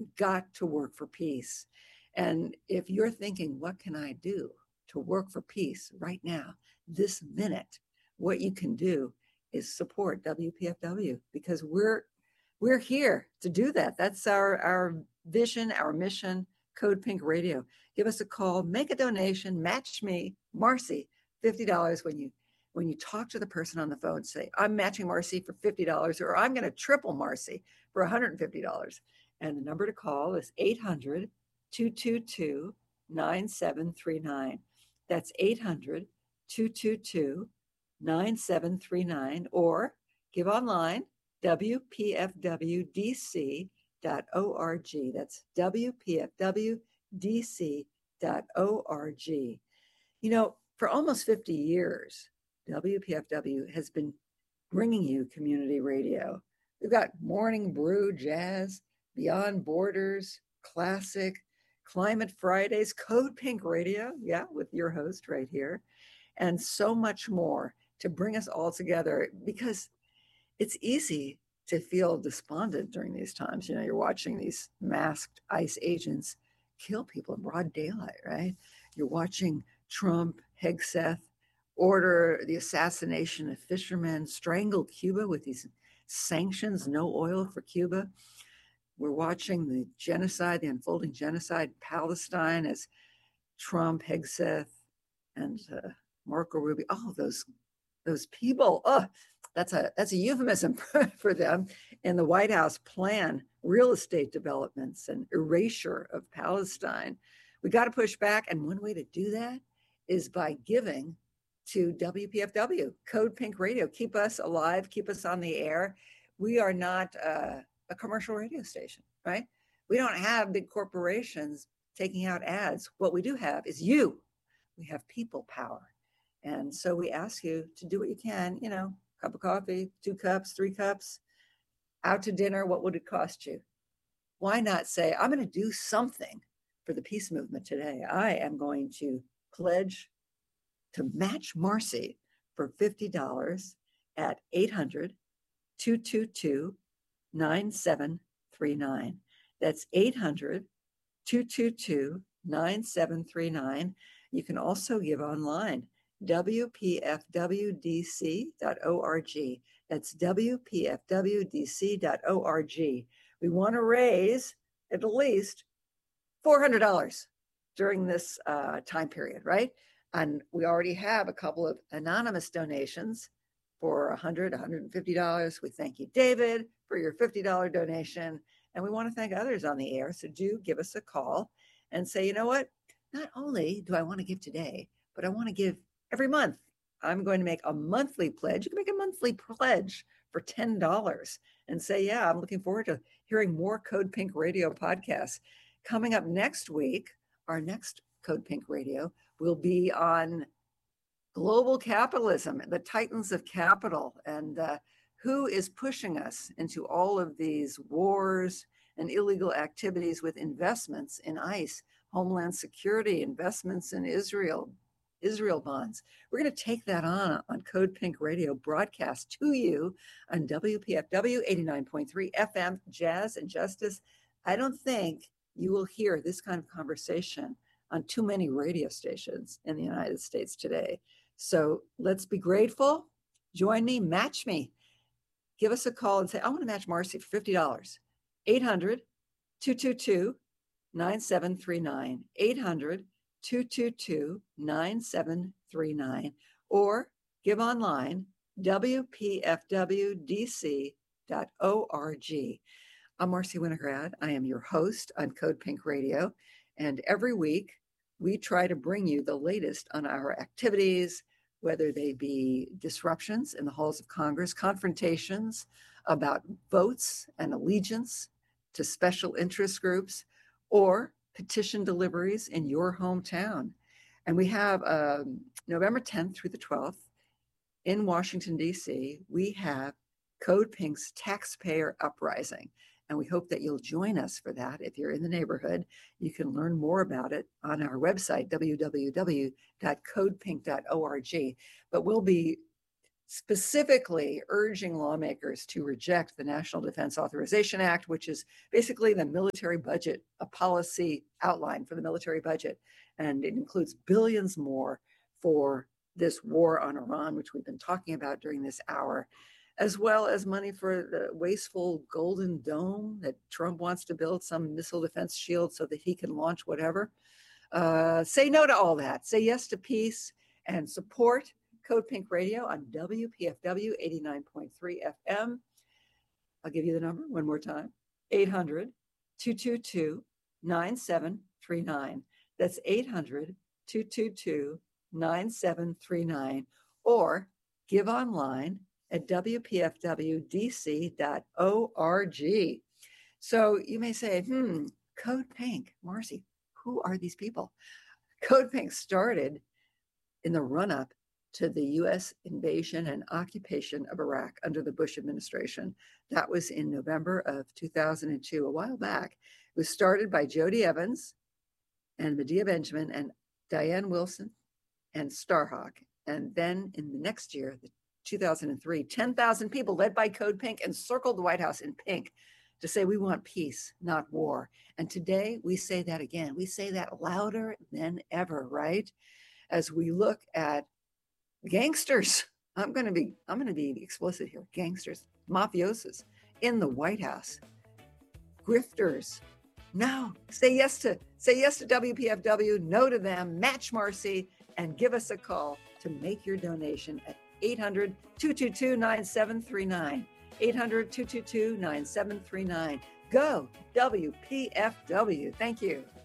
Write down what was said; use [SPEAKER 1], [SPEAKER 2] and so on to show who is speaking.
[SPEAKER 1] We've got to work for peace. And if you're thinking, what can I do to work for peace right now, this minute, what you can do is support WPFW, because we're here to do that. That's our vision, our mission. Code Pink Radio. Give us a call, make a donation, match me, Marcy, $50 when you talk to the person on the phone. Say, I'm matching Marcy for $50, or I'm going to triple Marcy for $150. And the number to call is 800-222-9739. That's 800-222-9739, or give online, WPFWDC.org. That's WPFWDC.org. You know, for almost 50 years, WPFW has been bringing you community radio. We've got Morning Brew, Jazz, Beyond Borders, Classic, Climate Fridays, Code Pink Radio, yeah, with your host right here, and so much more to bring us all together, because it's easy to feel despondent during these times. You know, you're watching these masked ICE agents kill people in broad daylight, right? You're watching Trump, Hegseth, order the assassination of fishermen, strangle Cuba with these sanctions, no oil for Cuba. We're watching the genocide, the unfolding genocide in Palestine, as Trump, Hegseth, and Marco Rubio, all those people, that's a euphemism for them, in the White House plan real estate developments and erasure of Palestine. We got to push back, and one way to do that is by giving to WPFW, Code Pink Radio. Keep us alive, keep us on the air. We are not a commercial radio station, right? We don't have big corporations taking out ads. What we do have is you. We have people power. And so we ask you to do what you can, you know, cup of coffee, 2 cups, 3 cups, out to dinner. What would it cost you? Why not say, I'm going to do something for the peace movement today. I am going to pledge to match Marcy for $50 at 800-222-9739. That's 800-222-9739. You can also give online, WPFWDC.org. That's WPFWDC.org. We want to raise at least $400 during this time period, right? And we already have a couple of anonymous donations for $100, $150. We thank you, David, for your $50 donation. And we want to thank others on the air. So do give us a call and say, you know what? Not only do I want to give today, but I want to give every month. I'm going to make a monthly pledge. You can make a monthly pledge for $10 and say, yeah, I'm looking forward to hearing more Code Pink Radio podcasts. Coming up next week, our next Code Pink Radio will be on global capitalism, the titans of capital, and who is pushing us into all of these wars and illegal activities with investments in ICE, Homeland Security, investments in Israel bonds. We're going to take that on Code Pink Radio, broadcast to you on WPFW 89.3 FM, Jazz and Justice. I don't think you will hear this kind of conversation on too many radio stations in the United States today. So let's be grateful. Join me, match me. Give us a call and say, I want to match Marcy for $50. 800-222-9739. 800-222-9739. Or give online, WPFWDC.org. I'm Marcy Winograd. I am your host on Code Pink Radio. And every week, we try to bring you the latest on our activities, whether they be disruptions in the halls of Congress, confrontations about votes and allegiance to special interest groups, or petition deliveries in your hometown. And we have November 10th through the 12th in Washington, D.C., we have Code Pink's Taxpayer Uprising. And we hope that you'll join us for that. If you're in the neighborhood, you can learn more about it on our website, www.codepink.org. But we'll be specifically urging lawmakers to reject the National Defense Authorization Act, which is basically the military budget, a policy outline for the military budget. And it includes billions more for this war on Iran, which we've been talking about during this hour, as well as money for the wasteful Golden Dome that Trump wants to build, some missile defense shield so that he can launch whatever. Say no to all that. Say yes to peace and support Code Pink Radio on WPFW 89.3 FM. I'll give you the number one more time, 800-222-9739. That's 800-222-9739, or give online at WPFWDC.org. So you may say, Code Pink, Marcy, who are these people? Code Pink started in the run-up to the U.S. invasion and occupation of Iraq under the Bush administration. That was in November of 2002, a while back. It was started by Jody Evans and Medea Benjamin and Diane Wilson and Starhawk. And then in the next year, 2003, 10,000 people led by Code Pink encircled the White House in pink to say we want peace, not war. And today we say that again. We say that louder than ever, right? As we look at gangsters, I'm going to be explicit here, gangsters, mafiosos in the White House, grifters. No, say yes to WPFW, no to them, match Marcy, and give us a call to make your donation at 800-222-9739. 800-222-9739. Go WPFW. Thank you.